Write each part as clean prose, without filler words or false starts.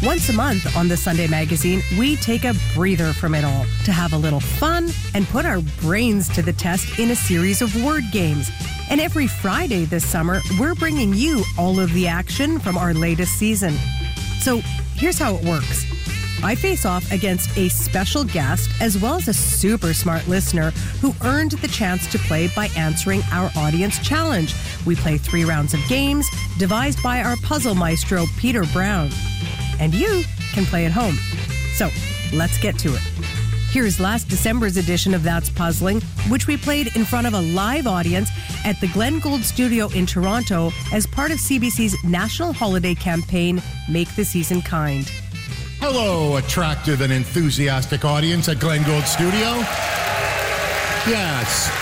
Once a month on the Sunday Magazine, we take a breather from it all to have a little fun and put our brains to the test in a series of word games. And every Friday this summer, we're bringing you all of the action from our latest season. So here's how it works. I face off against a special guest as well as a super smart listener who earned the chance to play by answering our audience challenge. We play 3 rounds of games devised by our puzzle maestro, Peter Brown. And you can play at home. So let's get to it. Here's last December's edition of That's Puzzling, which we played in front of a live audience at the Glen Gould Studio in Toronto as part of CBC's national holiday campaign, Make the Season Kind. Hello, attractive and enthusiastic audience at Glen Gould Studio. Yes.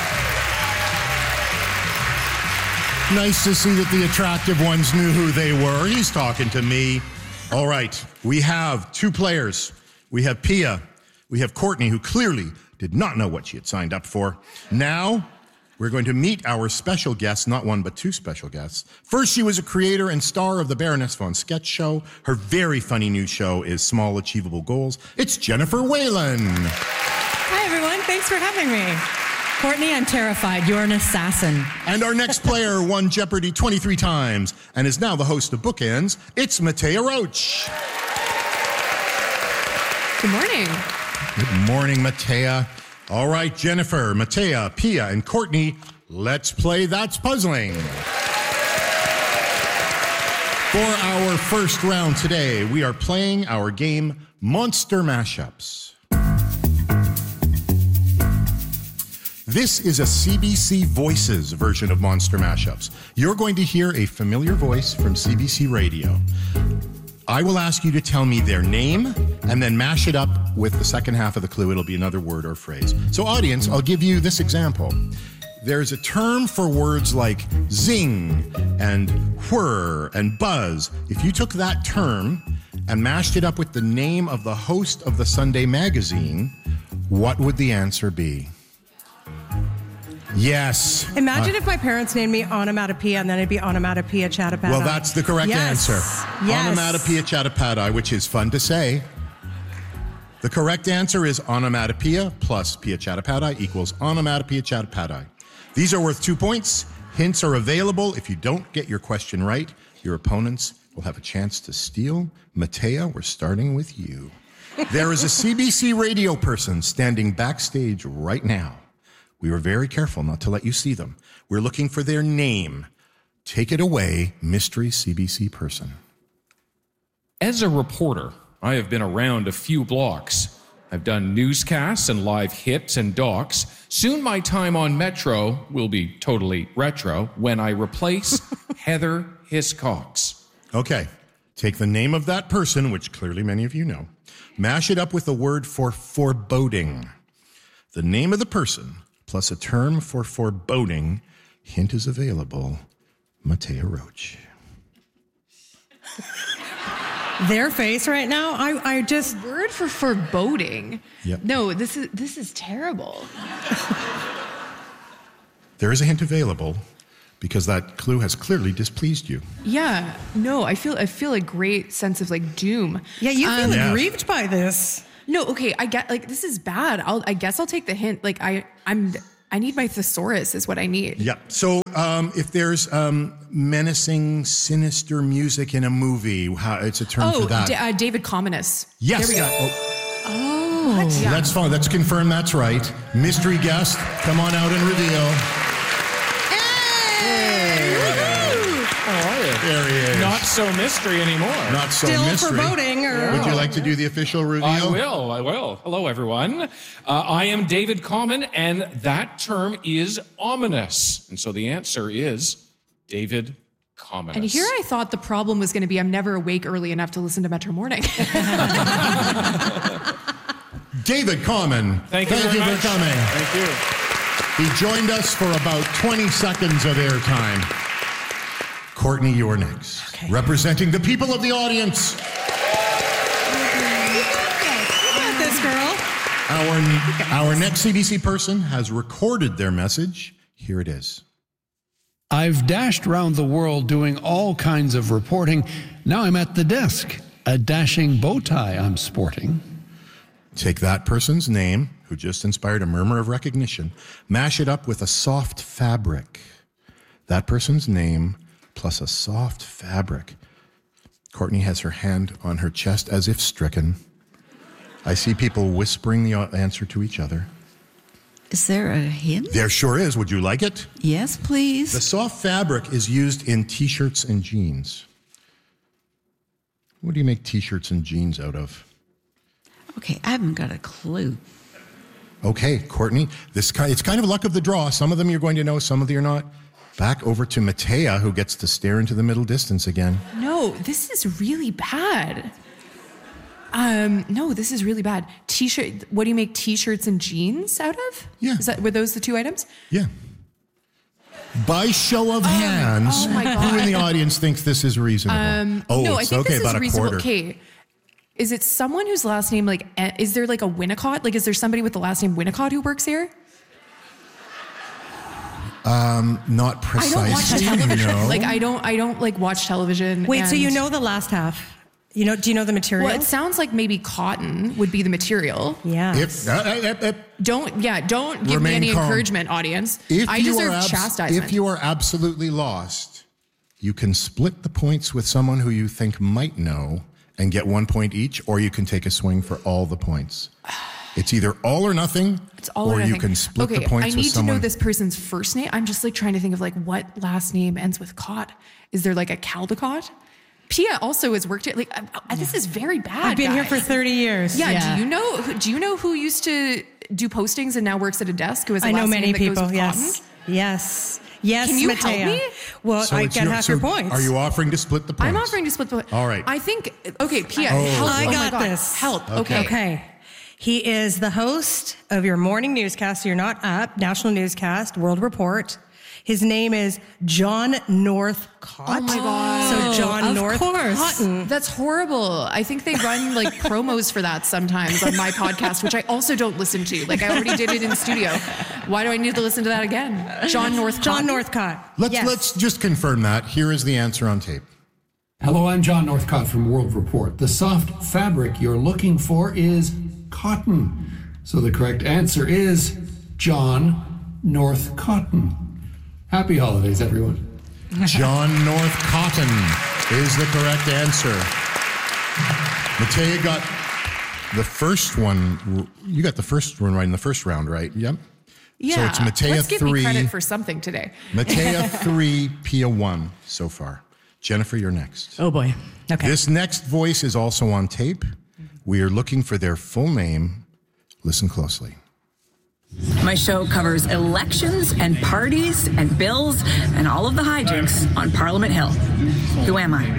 Nice to see that the attractive ones knew who they were. He's talking to me. All right, we have 2 players. We have Pia. We have Courtney, who clearly did not know what she had signed up for. Now, we're going to meet our special guest, not one but 2 special guests. First, she was a creator and star of the Baroness von Sketch Show. Her very funny new show is Small Achievable Goals. It's Jennifer Whalen. Hi, everyone. Thanks for having me. Courtney, I'm terrified. You're an assassin. And our next player won Jeopardy 23 times and is now the host of Bookends. It's Matea Roach. Good morning. Good morning, Matea. All right, Jennifer, Matea, Pia, and Courtney, let's play That's Puzzling. For our first round today, we are playing our game Monster Mashups. This is a CBC Voices version of Monster Mashups. You're going to hear a familiar voice from CBC Radio. I will ask you to tell me their name and then mash it up with the second half of the clue. It'll be another word or phrase. So audience, I'll give you this example. There's a term for words like zing and whir and buzz. If you took that term and mashed it up with the name of the host of the Sunday Magazine, what would the answer be? Yes. Imagine if my parents named me Onomatopoeia and then it'd be Onomatopoeia Chatapata. Well, that's the correct answer. Yes. Onomatopoeia Chatapata, which is fun to say. The correct answer is onomatopoeia plus pia chatapata equals onomatopoeia chatapata. These are worth 2 points. Hints are available. If you don't get your question right, your opponents will have a chance to steal. Matea, we're starting with you. There is a CBC radio person standing backstage right now. We were very careful not to let you see them. We're looking for their name. Take it away, mystery CBC person. As a reporter, I have been around a few blocks. I've done newscasts and live hits and docs. Soon my time on Metro will be totally retro when I replace Heather Hiscox. Okay, take the name of that person, which clearly many of you know, mash it up with the word for foreboding. The name of the person plus a term for foreboding. Hint is available. Matea Roach. Their face right now, I just... Word for foreboding. Yep. No, this is terrible. There is a hint available because that clue has clearly displeased you. Yeah. No, I feel a great sense of like doom. Yeah, you feel aggrieved by this. No, okay, I get like this is bad. I guess I'll take the hint. Like I need my thesaurus is what I need. Yeah. So if there's menacing, sinister music in a movie, it's a term for that. David Commonus. Yes. There we go. Oh. Yeah. That's fine. Let's confirm that's right. Mystery guest, come on out and reveal. There he is. Not so mystery anymore. Not so Still mystery. foreboding. Would you like to do the official reveal? I will. Hello, everyone. I am David Common, and that term is ominous. And so the answer is David Commonus. And here I thought the problem was going to be I'm never awake early enough to listen to Metro Morning. David Common. Thank you for much. coming. Thank you. He joined us for about 20 seconds of airtime. Courtney, you're next. Okay. Representing the people of the audience. You got this, girl. Our next CBC person has recorded their message. Here it is. I've dashed around the world doing all kinds of reporting. Now I'm at the desk. A dashing bow tie I'm sporting. Take that person's name, who just inspired a murmur of recognition, mash it up with a soft fabric. That person's name plus a soft fabric. Courtney has her hand on her chest as if stricken. I see people whispering the answer to each other. Is there a hint? There sure is. Would you like it? Yes, please. The soft fabric is used in T-shirts and jeans. What do you make T-shirts and jeans out of? Okay, I haven't got a clue. Okay, Courtney, it's kind of luck of the draw. Some of them you're going to know, some of them you're not. Back over to Matea, who gets to stare into the middle distance again. No, this is really bad. No, this is really bad. T-shirt. What do you make T-shirts and jeans out of? Yeah. Were those the two items? Yeah. By show of hands, oh my God. who in the audience thinks this is reasonable? No, I it's think okay, this about is a reasonable. quarter. Okay. Is it someone whose last name, like, is there like a Winnicott? Like, is there somebody with the last name Winnicott who works here? Not precisely. I don't watch television. No. Like, I don't like watch television. Wait, so and- you know the last half? Do you know the material? Well, it sounds like maybe cotton would be the material. Yeah. Don't give me Remain any calm. encouragement, audience. If I you deserve are chastisement. If you are absolutely lost, you can split the points with someone who you think might know and get 1 point each, or you can take a swing for all the points. It's either all or nothing, It's all or or you nothing. can split okay, the points I with need someone. to know this person's first name. I'm just like trying to think of like what last name ends with Cott. Is there like a Caldecott? Pia also has worked at like this is very bad. I've been here guys. for 30 years. Yeah. Do you know who used to do postings and now works at a desk? Who has a I know last many name that goes people. with Yes. Cotton? Yes. Yes. Can you Matea. help me? Well, So I it's get half your so points. Are you offering to split the points? I'm offering to split the. All right. I think. Okay, Pia. Oh, help. I Oh my got God. this. Help. Okay. Okay. He is the host of your morning newscast. You're not up. National Newscast, World Report. His name is John Northcott. Oh my God. So John Of Northcott. course. That's horrible. I think they run like promos for that sometimes on my podcast, which I also don't listen to. Like I already did it in studio. Why do I need to listen to that again? John Northcott. John Northcott. Let's just confirm that. Here is the answer on tape. Hello, I'm John Northcott from World Report. The soft fabric you're looking for is cotton. So the correct answer is John Northcotton. Happy holidays, everyone. John Northcotton is the correct answer. Matea got the first one. You got the first one right in the first round, right? Yep. Yeah. So it's Matea Let's give 3. me credit for something today. Matea 3, Pia 1 so far. Jennifer, you're next. Oh boy. Okay. This next voice is also on tape. We are looking for their full name. Listen closely. My show covers elections and parties and bills and all of the hijinks on Parliament Hill. Who am I?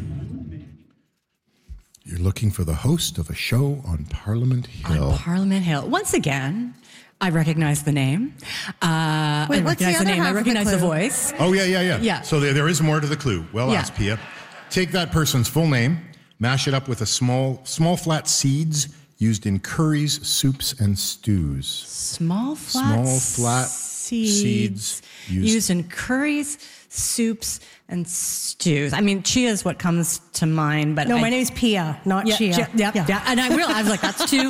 You're looking for the host of a show on Parliament Hill. On Parliament Hill. Once again, I recognize the name. I Wait, what's the recognize other name. I half of the recognize the clue? voice. Oh, yeah. Yeah. So there is more to the clue. Well Yeah. asked, Pia. Take that person's full name, mash it up with a small flat seeds used in curries, soups, and stews. Small flat seeds used in curries, soups, and stews. I mean, chia is what comes to mind, but No, my name's Pia, not Chia. Yeah. And I realized, like, that's too.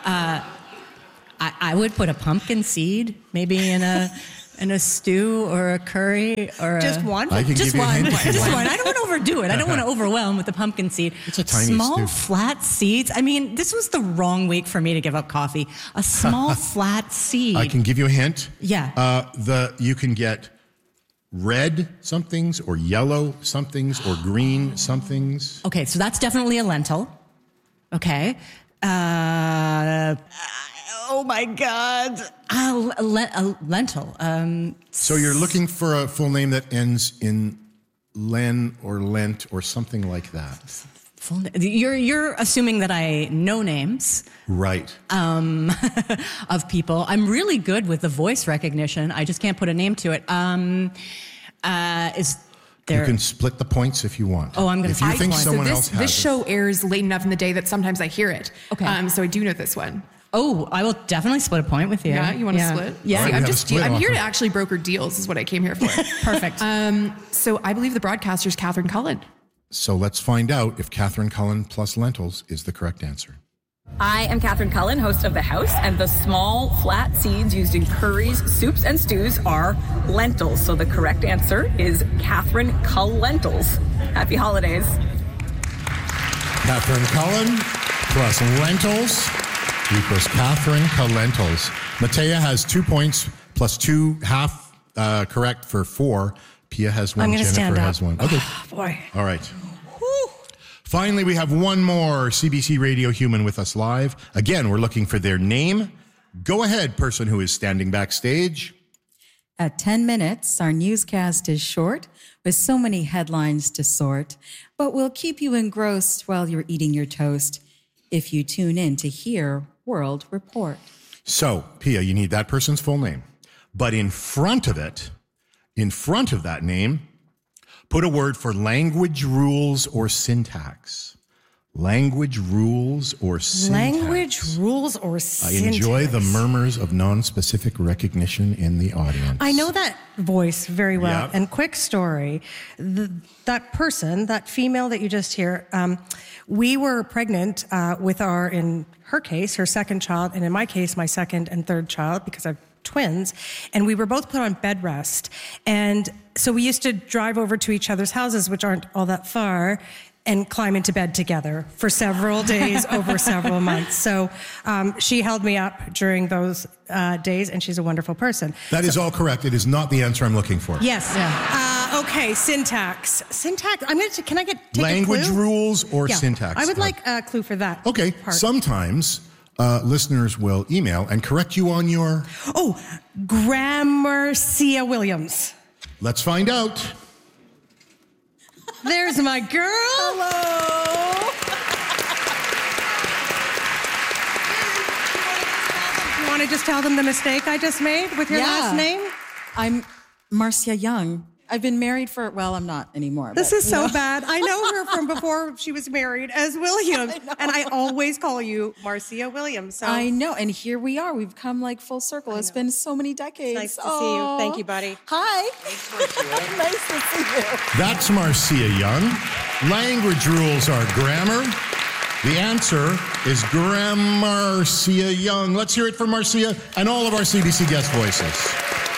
I would put a pumpkin seed maybe in a stew or a curry or Just one? I can Just give you a one. hint if you Just want. one. I don't want to overdo it. I don't want to overwhelm with the pumpkin seed. It's a tiny small stew. flat seeds. I mean, this was the wrong week for me to give up coffee. A small flat seed. I can give you a hint. Yeah. You can get red somethings or yellow somethings or green somethings. Okay, so that's definitely a lentil. Okay. Oh my God. A lentil. So you're looking for a full name that ends in len or lent or something like that. You're assuming that I know names Right. of people. I'm really good with the voice recognition. I just can't put a name to it. Is there? You can split the points if you want. Oh, I'm gonna If you split think points. someone so else has this it. show airs late enough in the day that sometimes I hear it. Okay. So I do know this one. Oh, I will definitely split a point with you. Yeah, you want to split? Yeah. All right, See, we I'm have a just split I'm here offer. to actually broker deals is what I came here for. Perfect. So I believe the broadcaster's Catherine Cullen. So let's find out if Catherine Cullen plus lentils is the correct answer. I am Catherine Cullen, host of The House, and the small, flat seeds used in curries, soups, and stews are lentils. So the correct answer is Catherine Cullentils. Happy holidays. Catherine Cullen plus lentils equals Catherine Cullentils. Matea has 2 points plus 2, half correct for 4. Pia has 1. I'm going to stand has up. 1. Okay. Oh, boy. All right. Finally, we have one more CBC Radio human with us live. Again, we're looking for their name. Go ahead, person who is standing backstage. At 10 minutes, our newscast is short with so many headlines to sort, but we'll keep you engrossed while you're eating your toast if you tune in to hear World Report. So, Pia, you need that person's full name. But in front of that name, put a word for language rules or syntax. Language rules or syntax. Language rules or syntax. I enjoy the murmurs of non-specific recognition in the audience. I know that voice very well. Yep. And quick story, that person, that female that you just hear, we were pregnant with in her case, her second child, and in my case, my second and third child, because I've twins, and we were both put on bed rest. And so we used to drive over to each other's houses, which aren't all that far, and climb into bed together for several days over several months. So she held me up during those days, and she's a wonderful person. That is all correct. It is not the answer I'm looking for. Yes. Yeah. Okay, syntax. Syntax, can I take language a clue? rules or syntax? I would like a clue for that. Okay, part. sometimes listeners will email and correct you on your... Oh, Gramercia Williams. Let's find out. There's my girl. Hello. You want to just tell them the mistake I just made with your last name? I'm Marcia Young. I've been married I'm not anymore. This is so bad. I know her from before she was married as Williams. And I always call you Marcia Williams. So. I know. And here we are. We've come full circle. It's been so many decades. It's nice to see you. Thank you, buddy. Hi. Nice to see you. That's Marcia Young. Language rules are grammar. The answer is Gramercia Young. Let's hear it for Marcia and all of our CBC guest voices.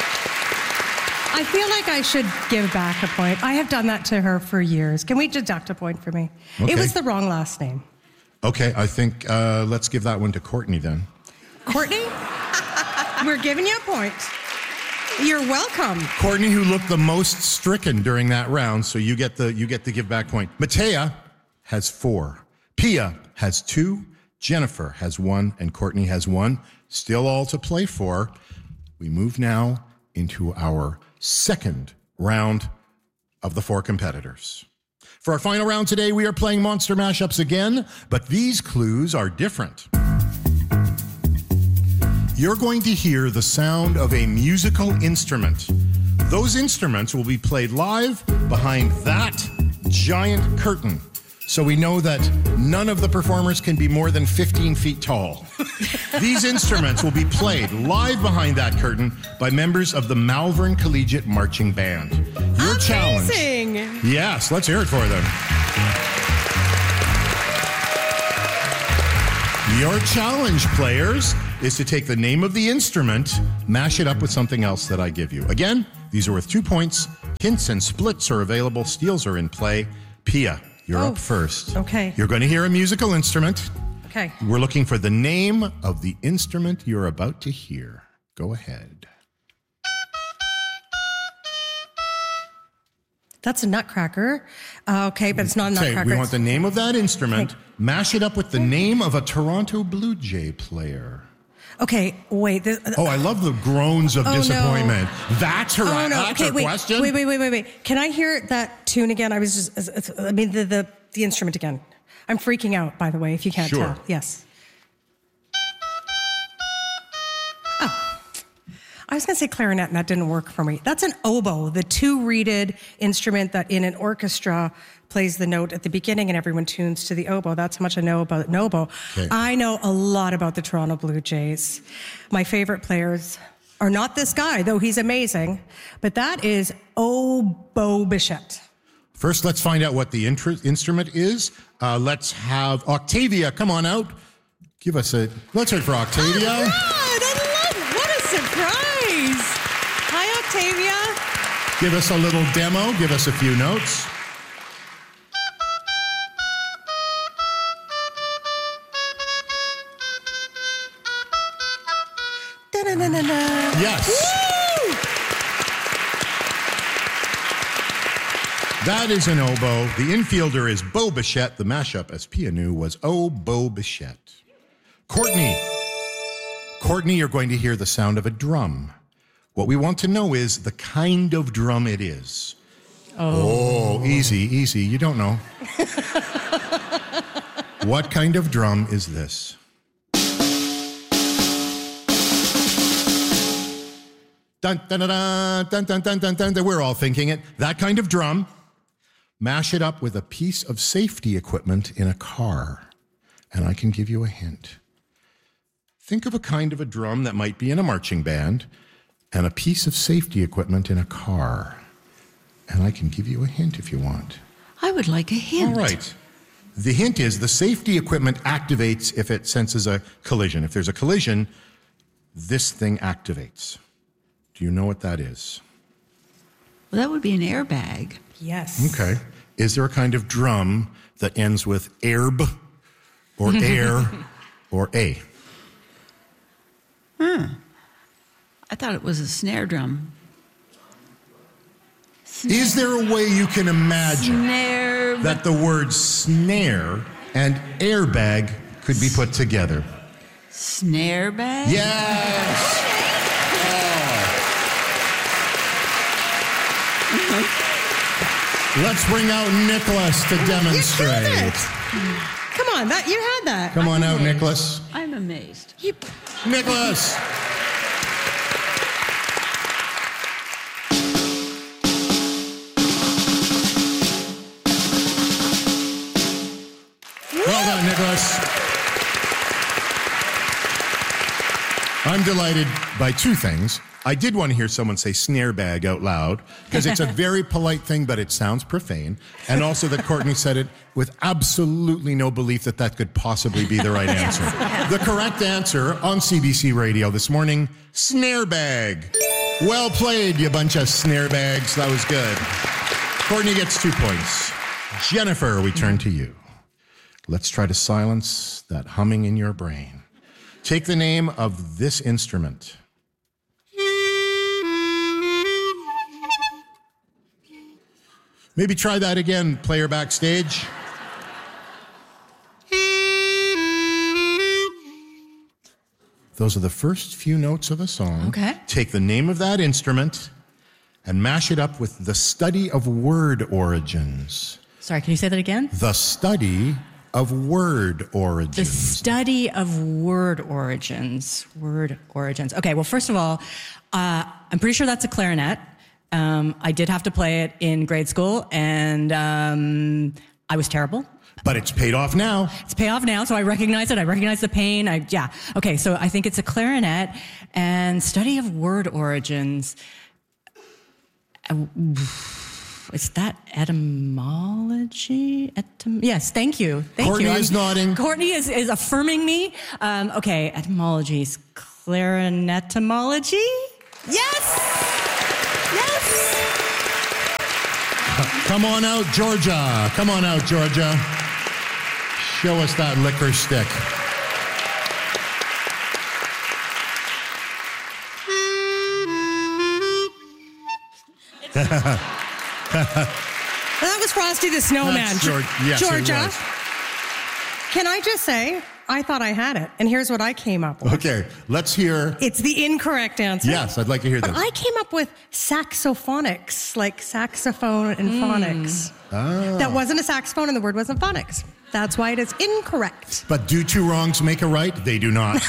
I feel like I should give back a point. I have done that to her for years. Can we deduct a point for me? Okay. It was the wrong last name. Okay, I think let's give that one to Courtney then. Courtney? We're giving you a point. You're welcome. Courtney, who looked the most stricken during that round, so you get the give back point. Matea has 4. Pia has 2. Jennifer has 1, and Courtney has 1. Still all to play for. We move now into our second round of the 4 competitors. For our final round today, we are playing Monster Mashups again, but these clues are different. You're going to hear the sound of a musical instrument. Those instruments will be played live behind that giant curtain. So we know that none of the performers can be more than 15 feet tall. These instruments will be played live behind that curtain by members of the Malvern Collegiate Marching Band. Your challenge. Amazing. Yes, let's hear it for them. Your challenge, players, is to take the name of the instrument, mash it up with something else that I give you. Again, these are worth 2 points. Hints and splits are available. Steals are in play. Pia, you're up first. Okay. You're going to hear a musical instrument. Okay. We're looking for the name of the instrument you're about to hear. Go ahead. That's a nutcracker. Okay, but it's not a nutcracker. We want the name of that instrument. Okay. Mash it up with the name of a Toronto Blue Jay player. Okay, wait. I love the groans of disappointment. No. That's her, that's her question. Wait. Can I hear that tune again? The instrument again. I'm freaking out, by the way, if you can't tell. Yes. Oh. I was going to say clarinet, and that didn't work for me. That's an oboe, the 2-reeded instrument that in an orchestra plays the note at the beginning and everyone tunes to the oboe. That's how much I know about an oboe. Okay. I know a lot about the Toronto Blue Jays. My favorite players are not this guy, though he's amazing, but that is Oboe Bichette. First, let's find out what the instrument is. Let's have Octavia come on out. Let's hear it for Octavia. Oh, God, what a surprise. Hi, Octavia. Give us a little demo. Give us a few notes. Yes. Woo! That is an oboe. The infielder is Beau Bichette. The mashup, as Pia knew, was Oh, Beau Bichette. Courtney, you're going to hear the sound of a drum. What we want to know is the kind of drum it is. Oh, easy. You don't know. What kind of drum is this? Dun, dun, dun, dun, dun, dun, dun, dun, dun. We're all thinking it. That kind of drum. Mash it up with a piece of safety equipment in a car. And I can give you a hint. Think of a kind of a drum that might be in a marching band and a piece of safety equipment in a car. And I can give you a hint if you want. I would like a hint. All right. The hint is the safety equipment activates if it senses a collision. If there's a collision, this thing activates. Do you know what that is? Well, that would be an airbag. Yes. Okay. Is there a kind of drum that ends with airb or air or a? I thought it was a snare drum. Is there a way you can imagine Snare. that the word snare and airbag could be put together? Snare bag? Yes! Let's bring out Nicholas to demonstrate. You did it. Come on, you had that. Come on out, Nicholas. I'm amazed. Nicholas! Well done, Nicholas. I'm delighted by two things. I did want to hear someone say snare bag out loud because it's a very polite thing, but it sounds profane. And also that Courtney said it with absolutely no belief that that could possibly be the right answer. The correct answer on CBC Radio this morning, snare bag. Well played, you bunch of snare bags. That was good. Courtney gets 2 points. Jennifer, we turn to you. Let's try to silence that humming in your brain. Take the name of this instrument. Maybe try that again, player backstage. Those are the first few notes of a song. Okay. Take the name of that instrument and mash it up with the study of word origins. Sorry, can you say that again? The study of word origins. The study of word origins. Word origins. Okay, well, first of all, I'm pretty sure that's a clarinet. I did have to play it in grade school, and I was terrible. But it's paid off now. It's paid off now, so I recognize it. I recognize the pain. Okay, so I think it's a clarinet and study of word origins. Is that etymology? Yes, thank you. Courtney is nodding. Courtney is affirming me. Okay, etymologies. Clarinetomology? Yes! Come on out, Georgia. Come on out, Georgia. Show us that liquor stick. That was Frosty the Snowman. That's yes, Georgia, it was. can I just say, I thought I had it, and here's what I came up with. Okay, let's hear. It's the incorrect answer. Yes, I'd like to hear this. But I came up with saxophonics, like saxophone and phonics. That wasn't a saxophone, and the word wasn't phonics. That's why it is incorrect. But do two wrongs make a right? They do not.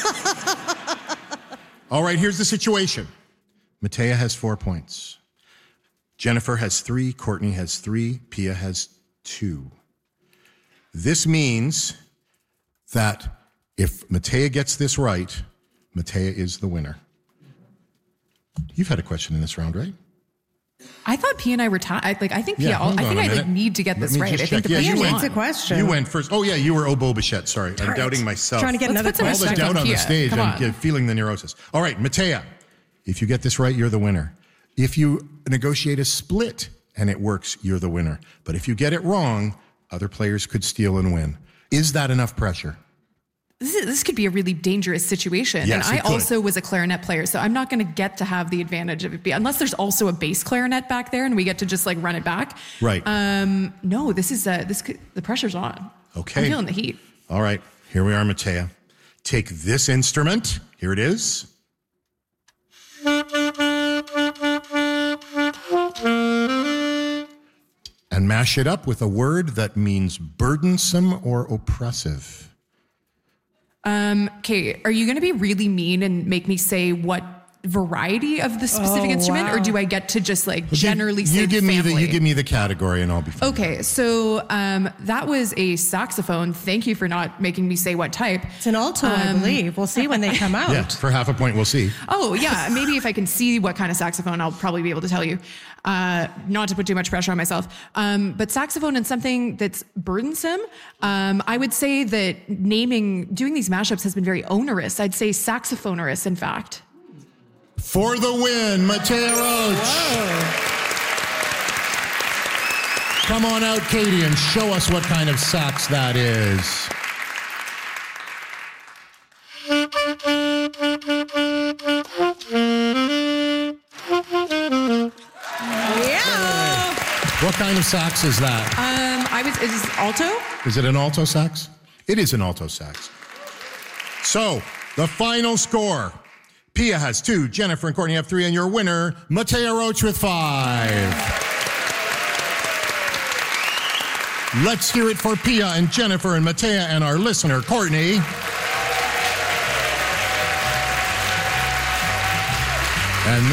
All right, here's the situation. Matea has 4 points. Jennifer has 3. Courtney has 3. Pia has 2. This means that if Matea gets this right, Matea is the winner. You've had a question in this round, right? I thought Pia and I were tied. I think Yeah, Pia. hold I on think a I minute. need to get Let this me right. just I think check. the Yeah, you Pia went- It's a question. You went first. Oh, yeah, you were Obobichet. Sorry. I'm doubting myself. Trying to get Let's another put some All the respect doubt on on the Pia. stage. Come I'm on. feeling the neurosis. All right, Matea, if you get this right, you're the winner. If you negotiate a split and it works, you're the winner. But if you get it wrong, other players could steal and win. Is that enough pressure? This could be a really dangerous situation. Yes, and I it could. also was a clarinet player, so I'm not going to get to have the advantage of it unless there's also a bass clarinet back there and we get to just like run it back. Right. No, the pressure's on. Okay. I'm feeling the heat. All right, here we are, Matea. Take this instrument. Here it is. And mash it up with a word that means burdensome or oppressive. Okay, are you going to be really mean and make me say what variety of the specific instrument, or do I get to just like generally say you give me family? you give me the category and I'll be fine. Okay, so that was a saxophone. Thank you for not making me say what type. It's an alto, I believe. We'll see when they come out. Yeah, for half a point, we'll see. Oh, yeah. Maybe if I can see what kind of saxophone, I'll probably be able to tell you. Not to put too much pressure on myself. But saxophone and something that's burdensome, I would say that doing these mashups has been very onerous. I'd say saxophonerous, in fact. For the win, Matea Roach. Come on out, Katie, and show us what kind of sax that is. Yeah. What kind of sax is that? Is this alto? Is it an alto sax? It is an alto sax. So, the final score. Pia has 2, Jennifer and Courtney have 3, and your winner, Matea Roach with 5. Let's hear it for Pia and Jennifer and Matea and our listener, Courtney. And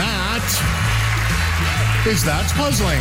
that's puzzling.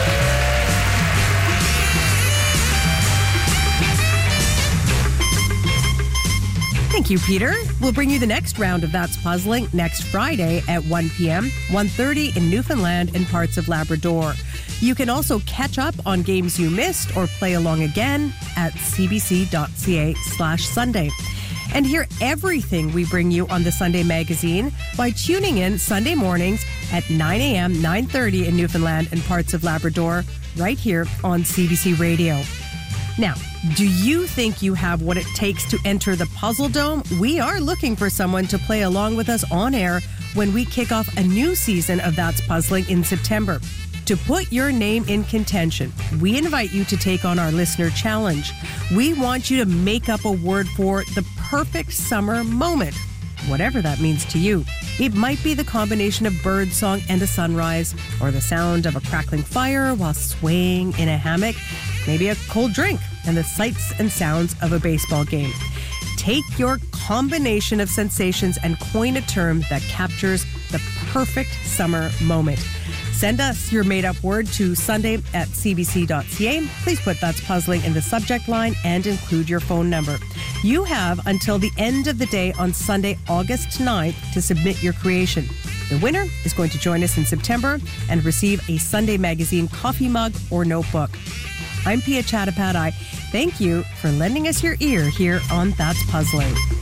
Thank you, Peter. We'll bring you the next round of That's Puzzling next Friday at 1 p.m., 1:30 in Newfoundland and parts of Labrador. You can also catch up on games you missed or play along again at cbc.ca/Sunday. And hear everything we bring you on the Sunday Magazine by tuning in Sunday mornings at 9 a.m., 9:30 in Newfoundland and parts of Labrador, right here on CBC Radio. Now, do you think you have what it takes to enter the Puzzle Dome? We are looking for someone to play along with us on air when we kick off a new season of That's Puzzling in September. To put your name in contention, we invite you to take on our listener challenge. We want you to make up a word for the perfect summer moment, whatever that means to you. It might be the combination of birdsong and a sunrise, or the sound of a crackling fire while swaying in a hammock, maybe a cold drink, and the sights and sounds of a baseball game. Take your combination of sensations and coin a term that captures the perfect summer moment. Send us your made-up word to sunday@cbc.ca. Please put That's Puzzling in the subject line and include your phone number. You have until the end of the day on Sunday, August 9th to submit your creation. The winner is going to join us in September and receive a Sunday Magazine coffee mug or notebook. I'm Pia Chattopadhyay. Thank you for lending us your ear here on That's Puzzling.